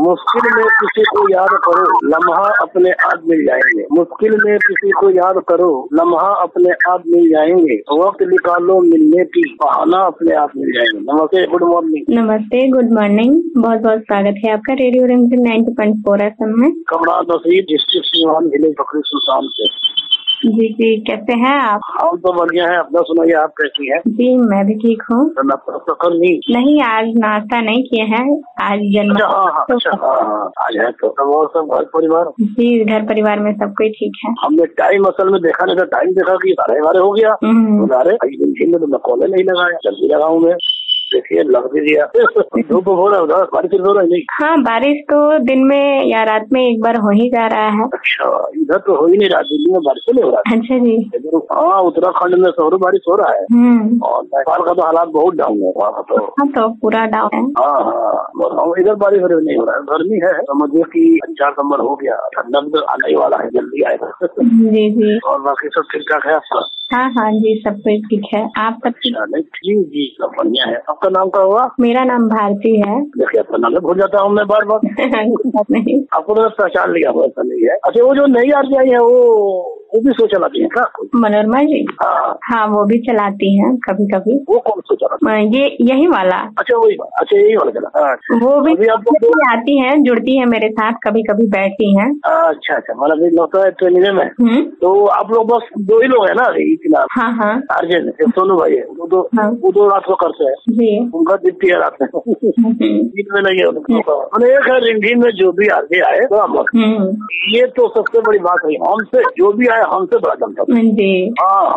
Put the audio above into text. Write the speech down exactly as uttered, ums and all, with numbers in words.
मुश्किल में किसी को याद करो, लम्हा अपने आप मिल जाएंगे। मुश्किल में किसी को याद करो, लम्हा अपने आप मिल जाएंगे। वक्त निकालो मिलने की, बहाना अपने आप मिल जाएंगे। नमस्ते, गुड मॉर्निंग। नमस्ते, गुड मॉर्निंग। बहुत बहुत स्वागत है आपका रेडियो रिमझिम नाइंटी पॉइंट फोर एफएम में। कमरान नसीर, डिस्ट्रिक्ट सीवान, जिले बकरी सुल्तान से। जी जी, कैसे हैं आप? हम तो बढ़िया है, अपना सुनाइए, आप कैसी हैं? जी मैं भी ठीक हूँ। तो कल नहीं नहीं, आज नाश्ता नहीं किए हैं, आज जन्म। अच्छा, हाँ हाँ, अच्छा, हाँ हाँ, आज है तो सब और सब घर परिवार? जी, घर परिवार में सब कोई ठीक है। हमने टाइम असल में देखा नहीं था, टाइम देखा कि साढ़े बारह हो गया। अरे दिन में तो मैं कॉलेज नहीं लगाया, जल्दी लगाऊं मैं, देखिए लग भी दिया। धूप हो रहा है उधर, बारिश हो रहा है? नहीं, हाँ बारिश तो दिन में या रात में एक बार हो ही जा रहा है। अच्छा, इधर तो हो ही नहीं रहा, दिल्ली में बारिश नहीं हो रहा है। अच्छा जी। हाँ, उत्तराखंड में शहरों बारिश हो रहा है और नेपाल का तो हालात बहुत डाउन है वहाँ तो। हाँ तो पूरा डाउन है। हाँ हाँ, इधर बारिश नहीं हो रहा है, गर्मी है। समझिए कि चार नंबर हो गया, ठंडा तो आने ही वाला है, जल्दी आएगा। जी जी। और बाकी सब ठीक ठाक है आपका? हाँ हाँ जी, सब कुछ ठीक है। आप सब ठीक? जी जी, सब बढ़िया है। आपका नाम क्या हुआ? मेरा नाम भारती है। देखिए, आपका नाम भूल जाता हूँ मैं बार बार। नहीं, आपको तो पहचान लिया, ऐसा नहीं है। अच्छा, वो जो नई आरटीआई है वो वो भी सो चलाती है क्या? मनोरमा जी? हाँ हाँ, वो भी चलाती हैं कभी कभी। वो कौन सो चलाती है? ये यही वाला। अच्छा वही, अच्छा यही वाला चला। वो भी अभी आपको तो आती हैं, जुड़ती हैं मेरे साथ, कभी कभी बैठती हैं। अच्छा अच्छा, मतलब अभी लगता है ट्रेनिंग में। तो आप लोग बस दो ही लोग है ना अभी फिलहाल? हाँ हाँ, अर्जुन एक सोनू भाई है, वो दो हाँ। वो दो रात को करते हैं जी। उनका दिखती है रात में, दिन में नहीं है उनका। एक है रिमझिम में जो भी आगे आए तो हम, ये तो सबसे बड़ी बात है, हमसे जो भी आए हमसे बड़ा जमता। जी। हाँ।